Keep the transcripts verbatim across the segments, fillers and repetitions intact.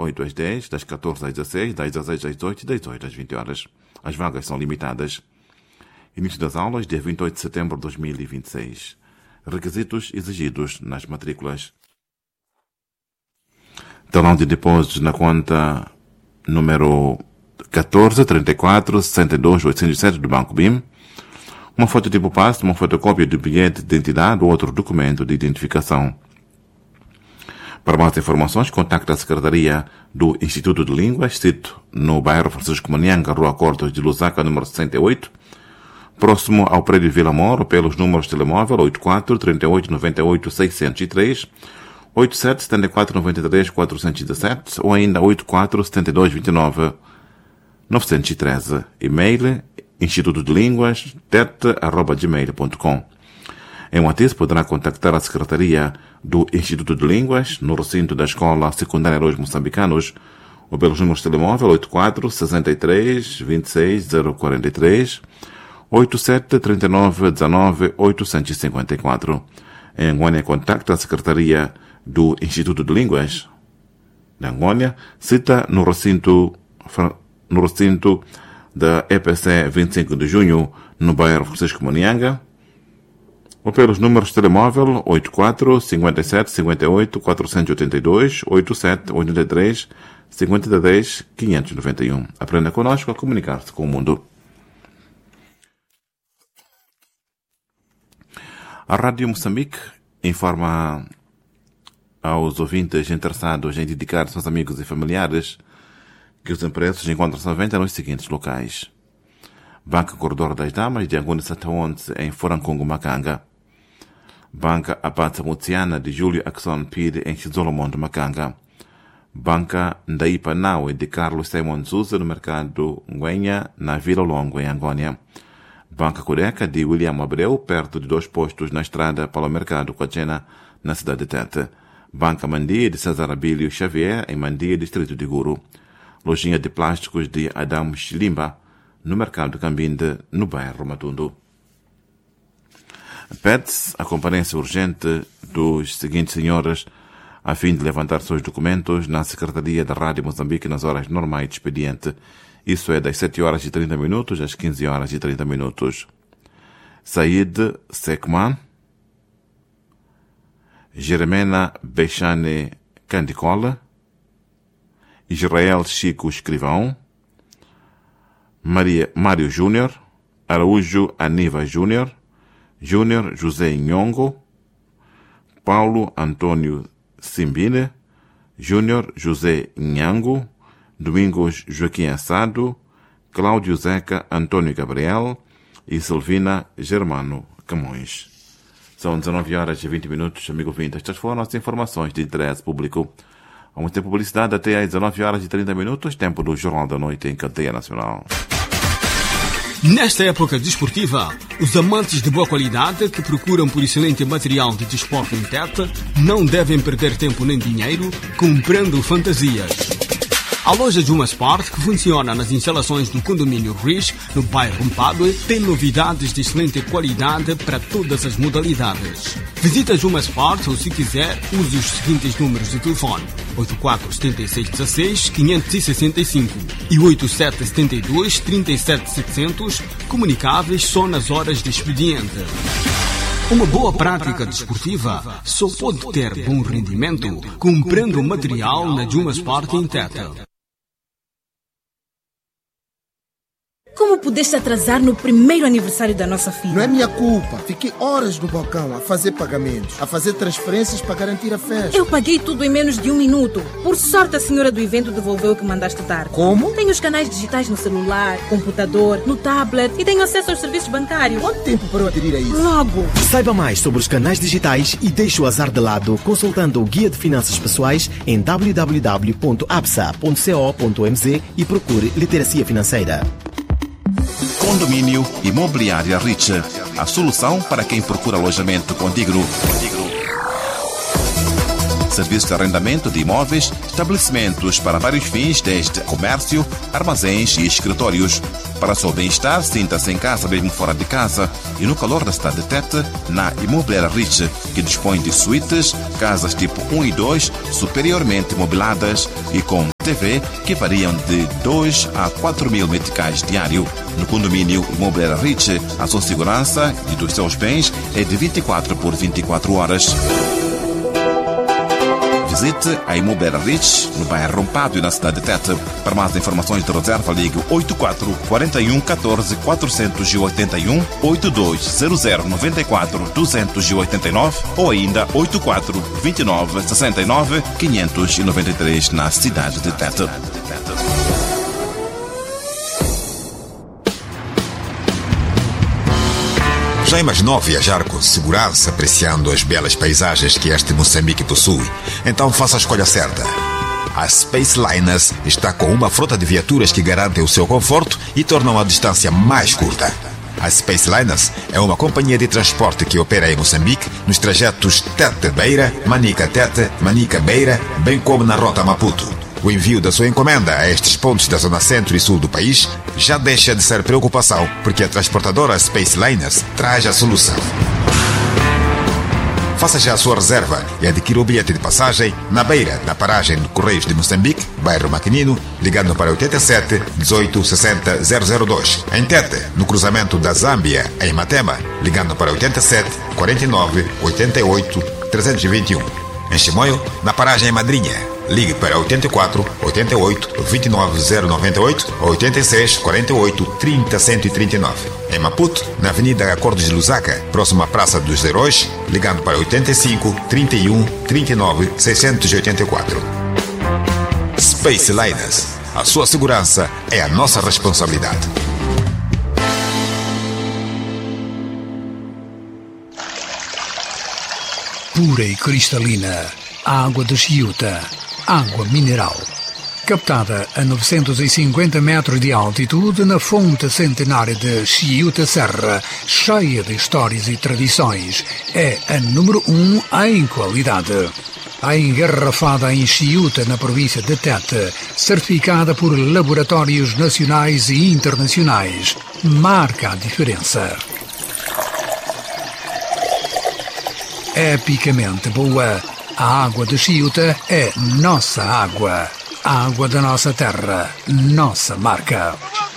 oito às dez, das catorze às dezesseis, das dezesseis às dezoito e das dezoito às vinte horas. As vagas são limitadas. Início das aulas, dia vinte e oito de setembro de dois mil e vinte e seis. Requisitos exigidos nas matrículas. Talão de depósitos na conta número catorze, trinta e quatro, sessenta e dois, oitocentos e sete do Banco B I M. Uma foto tipo passe, uma fotocópia do bilhete de identidade ou outro documento de identificação. Para mais informações, contacte a Secretaria do Instituto de Línguas, sito no bairro Francisco Manianga, Rua Cortes de Lusaka, número sessenta e oito, próximo ao prédio Vila Moro, pelos números de telemóvel oito quatro, trinta e oito, noventa e oito, seiscentos e três, oito sete, setenta e quatro, noventa e três, quatrocentos e dezessete ou ainda oito quatro, setenta e dois, vinte e nove, novecentos e treze. E-mail instituto de línguas, tete arroba gmail ponto com. Em Matiz, poderá contactar a Secretaria do Instituto de Línguas no recinto da Escola Secundária Heróis Moçambicanos ou pelos números de telemóvel oito quatro, sessenta e três, vinte e seis, zero quarenta e três, oito sete, trinta e nove, dezenove, oitocentos e cinquenta e quatro. Em Angônia, contacta a Secretaria do Instituto de Línguas da Angônia, cita no recinto, no recinto da E P C vinte e cinco de junho, no bairro Francisco Manianga, ou pelos números de telemóvel oito quatro, cinquenta e sete, cinquenta e oito, quatrocentos e oitenta e dois, oito sete, oitenta e três, cinquenta e dez, quinhentos e noventa e um. Aprenda conosco a comunicar-se com o mundo. A Rádio Moçambique informa aos ouvintes interessados em dedicar-se aos amigos e familiares que os impressos encontram-se à venda nos seguintes locais: Banca Corredor das Damas de Angoni Sataonte, em Forancongo, Macanga; Banca Apata Mutsiana de Júlio Axon Pide, em Xizolomonte, Macanga; Banca Ndaipa Naue de Carlos Simon Souza, no mercado Nguenha, na Vila Longo, em Angônia; Banca Cureca de William Abreu, perto de dois postos na estrada para o mercado Coachena, na cidade de Tete; Banca Mandia de César Abílio Xavier, em Mandia, distrito de Guru; Lojinha de Plásticos de Adam Chilimba, no mercado Cambinde, no bairro Matundo. Pede-se a comparência urgente dos seguintes senhores a fim de levantar seus documentos na Secretaria da Rádio Moçambique nas horas normais de expediente. Isso é das sete horas e trinta minutos às quinze horas e trinta minutos. Said Sekman, Jeremena Bechane Candicola, Israel Chico Escrivão, Maria, Mário Júnior, Araújo Aniva Júnior, Júnior José Nhongo, Paulo Antônio Simbine, Júnior José Nhango, Domingos Joaquim Assado, Cláudio Zeca Antônio Gabriel e Silvina Germano Camões. São dezenove horas e vinte minutos, amigo ouvinte. Estas foram as informações de interesse público. Vamos ter publicidade até às dezenove horas e trinta minutos, tempo do Jornal da Noite em Cadeia Nacional. Nesta época desportiva, os amantes de boa qualidade que procuram por excelente material de desporto em Tete não devem perder tempo nem dinheiro comprando fantasias. A loja Juma Sport, que funciona nas instalações do condomínio Riz, no bairro Mpadue, tem novidades de excelente qualidade para todas as modalidades. Visita Juma Sport ou, se quiser, use os seguintes números de telefone: oito quatro, sete seis, um seis, quinhentos e sessenta e cinco e oito sete sete dois, trinta e sete, setecentos, comunicáveis só nas horas de expediente. Uma boa prática desportiva só pode ter bom rendimento comprando material na Juma Sport em Tete. Como pudeste atrasar no primeiro aniversário da nossa filha? Não é minha culpa. Fiquei horas no balcão a fazer pagamentos, a fazer transferências para garantir a festa. Eu paguei tudo em menos de um minuto. Por sorte, a senhora do evento devolveu o que mandaste dar. Como? Tenho os canais digitais no celular, computador, no tablet e tenho acesso aos serviços bancários. Quanto tempo para eu aderir a isso? Logo! Saiba mais sobre os canais digitais e deixe o azar de lado consultando o Guia de Finanças Pessoais em w w w ponto absa ponto co ponto m z e procure Literacia Financeira. Condomínio Imobiliária Rich, a solução para quem procura alojamento condigno. Serviço de arrendamento de imóveis, estabelecimentos para vários fins, desde comércio, armazéns e escritórios. Para seu bem-estar, sinta-se em casa, mesmo fora de casa, e no calor da cidade de Tete, na Imobiliária Rich, que dispõe de suítes, casas tipo um e dois, superiormente mobiladas e com T V que variam de dois a quatro mil meticais diário. No condomínio Imobiliária Rich, a sua segurança e dos seus bens é de vinte e quatro por vinte e quatro horas. Visite a Imobiliária Rich, no bairro Rompado e na cidade de Tete. Para mais informações de reserva, ligue oito quatro quatro um um quatro quatro oito um, oito dois zero zero nove quatro dois oito nove ou ainda oito quatro dois nove seis nove cinco nove três na cidade de Tete. Já imaginou viajar com segurança, apreciando as belas paisagens que este Moçambique possui? Então faça a escolha certa. A Space Liners está com uma frota de viaturas que garantem o seu conforto e tornam a distância mais curta. A Space Liners é uma companhia de transporte que opera em Moçambique nos trajetos Tete-Beira, Manica-Tete, Manica-Beira, bem como na rota Maputo. O envio da sua encomenda a estes pontos da zona centro e sul do país já deixa de ser preocupação, porque a transportadora Space Liners traz a solução. Faça já a sua reserva e adquira o bilhete de passagem na Beira, na paragem de Correios de Moçambique, bairro Maquinino, ligando para oito sete, dezoito, sessenta, zero zero dois. Em Tete, no cruzamento da Zâmbia, em Matema, ligando para oito sete, quarenta e nove, oitenta e oito, trezentos e vinte e um. Em Chimoio, na paragem Madrinha, ligue para oito quatro, oito oito, vinte e nove, zero nove oito ou oito seis, quarenta e oito, trinta, cento e trinta e nove. Em Maputo, na Avenida Acordos de Lusaka, próximo à Praça dos Heróis, ligando para oito cinco, trinta e um, trinta e nove, seiscentos e oitenta e quatro. Space Liners. A sua segurança é a nossa responsabilidade. Pura e cristalina, água de Chiuta, água mineral. Captada a novecentos e cinquenta metros de altitude na fonte centenária de Chiuta Serra, cheia de histórias e tradições, é a número um em qualidade. A engarrafada em Chiuta, na província de Tete, certificada por laboratórios nacionais e internacionais, marca a diferença. Epicamente boa, a água de Chiuta é nossa água. A água da nossa terra, nossa marca.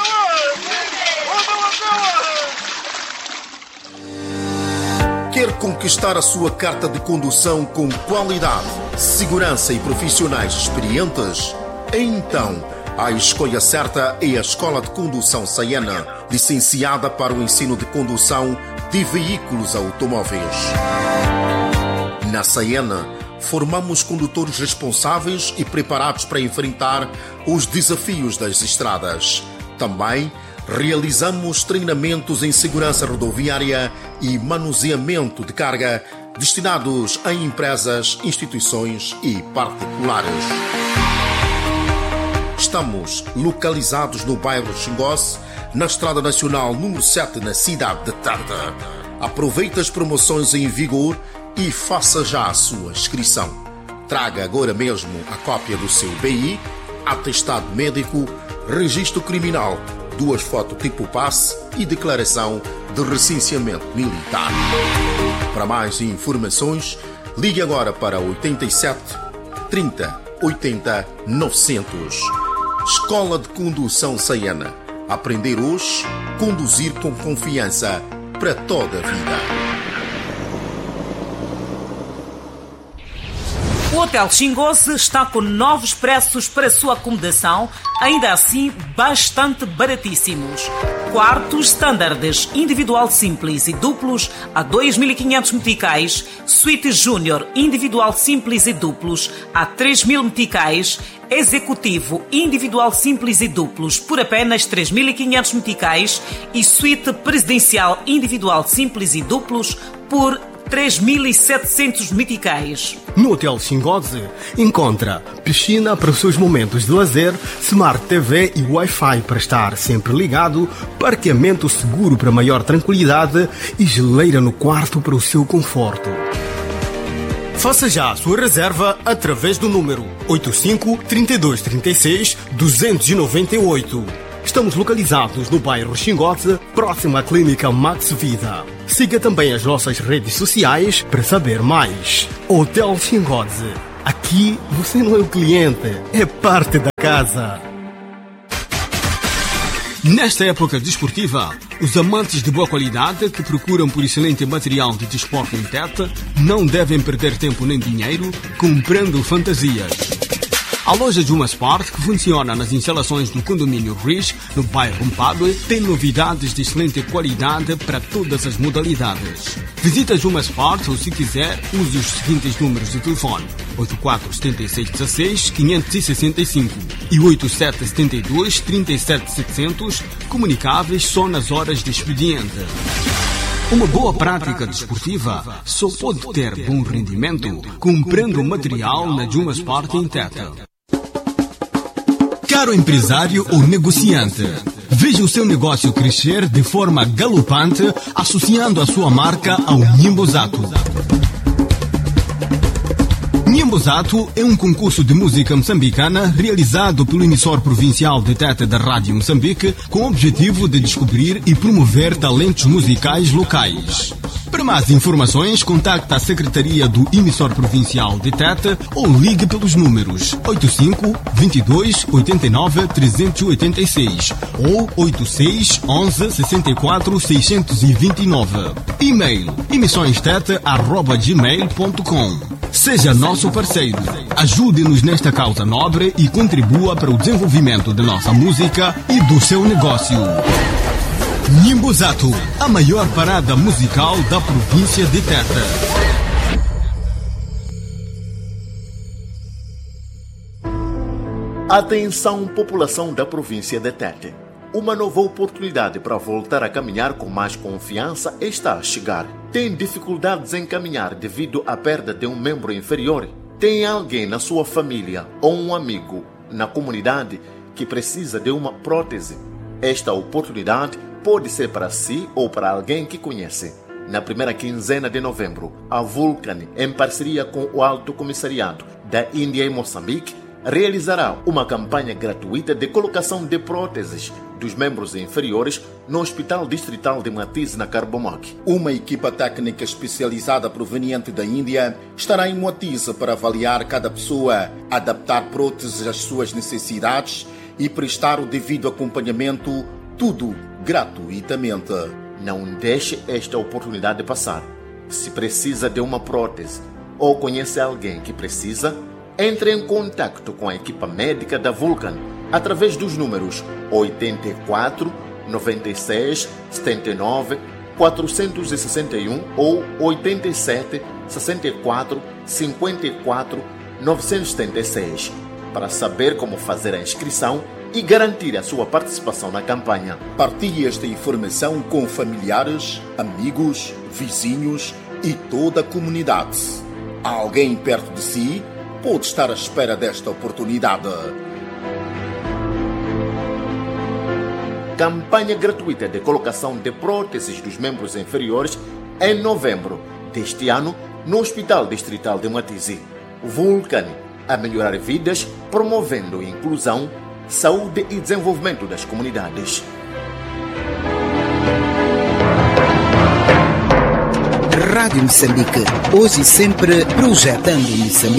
Quer conquistar a sua carta de condução com qualidade, segurança e profissionais experientes? Então, a escolha certa é a Escola de Condução Saiena, licenciada para o ensino de condução de veículos automóveis. Na Saiena, formamos condutores responsáveis e preparados para enfrentar os desafios das estradas. Também realizamos treinamentos em segurança rodoviária e manuseamento de carga destinados a empresas, instituições e particulares. Estamos localizados no bairro Xingosse, na Estrada Nacional número sete, na cidade de Tete. Aproveite as promoções em vigor e faça já a sua inscrição. Traga agora mesmo a cópia do seu B I, atestado médico, registro criminal, duas fotos tipo passe e declaração de recenseamento militar. Para mais informações, ligue agora para oito sete, trinta, oitenta, novecentos. Escola de Condução Saiena. Aprender hoje, conduzir com confiança para toda a vida. O Hotel Xingosse está com novos preços para sua acomodação, ainda assim bastante baratíssimos. Quartos standards, individual simples e duplos a dois mil e quinhentos meticais, suíte júnior, individual simples e duplos a três mil meticais, executivo, individual simples e duplos por apenas três mil e quinhentos meticais e suíte presidencial, individual simples e duplos por três mil e setecentos meticais. No Hotel Xingosse encontra piscina para os seus momentos de lazer, Smart T V e Wi-Fi para estar sempre ligado, parqueamento seguro para maior tranquilidade e geleira no quarto para o seu conforto. Faça já a sua reserva através do número oito cinco, trinta e dois, trinta e seis, duzentos e noventa e oito. Estamos localizados no bairro Xingote, próximo à clínica Max Vida. Siga também as nossas redes sociais para saber mais. Hotel Xingote. Aqui você não é o cliente, é parte da casa. Nesta época desportiva, os amantes de boa qualidade que procuram por excelente material de desporto em Tete não devem perder tempo nem dinheiro comprando fantasias. A loja Juma Sport, que funciona nas instalações do condomínio Riz, no bairro Mpadue, tem novidades de excelente qualidade para todas as modalidades. Visita Juma Sport ou, se quiser, use os seguintes números de telefone: oito quatro sete seis um seis cinco seis cinco e oito sete sete dois três sete sete zero zero, comunicáveis só nas horas de expediente. Uma boa prática desportiva só pode ter bom rendimento comprando material na Juma Sport em Tete. Caro empresário ou negociante, veja o seu negócio crescer de forma galopante associando a sua marca ao Nhimbozato. Nhimbozato é um concurso de música moçambicana realizado pelo emissor provincial de Tete da Rádio Moçambique com o objetivo de descobrir e promover talentos musicais locais. Para mais informações, contacte a Secretaria do Emissor Provincial de Tete ou ligue pelos números oito cinco, vinte e dois, oitenta e nove, trezentos e oitenta e seis ou oito seis, onze, sessenta e quatro, seiscentos e vinte e nove. E-mail emissõestete arroba gmail ponto com. Seja nosso parceiro. Ajude-nos nesta causa nobre e contribua para o desenvolvimento de nossa música e do seu negócio. Nhimbozato, a maior parada musical da província de Tete. Atenção, população da província de Tete. Uma nova oportunidade para voltar a caminhar com mais confiança está a chegar. Tem dificuldades em caminhar devido à perda de um membro inferior? Tem alguém na sua família ou um amigo na comunidade que precisa de uma prótese? Esta oportunidade pode ser para si ou para alguém que conhece. Na primeira quinzena de novembro, a Vulcan, em parceria com o Alto Comissariado da Índia em Moçambique, realizará uma campanha gratuita de colocação de próteses dos membros inferiores no Hospital Distrital de Matiz, na Carbomoque. Uma equipa técnica especializada proveniente da Índia estará em Matiz para avaliar cada pessoa, adaptar próteses às suas necessidades e prestar o devido acompanhamento, tudo gratuitamente. Não deixe esta oportunidade passar. Se precisa de uma prótese ou conhece alguém que precisa, entre em contato com a equipa médica da Vulcan através dos números oito quatro, nove seis, sete nove, quatro seis um ou oito sete, seis quatro, cinco quatro, nove sete seis para saber como fazer a inscrição e garantir a sua participação na campanha. Partilhe esta informação com familiares, amigos, vizinhos e toda a comunidade. Alguém perto de si pode estar à espera desta oportunidade. Campanha gratuita de colocação de próteses dos membros inferiores em novembro deste ano no Hospital Distrital de Matize. Vulcan, a melhorar vidas, promovendo inclusão, saúde e desenvolvimento das comunidades. Rádio Moçambique, hoje e sempre projetando Moçambique.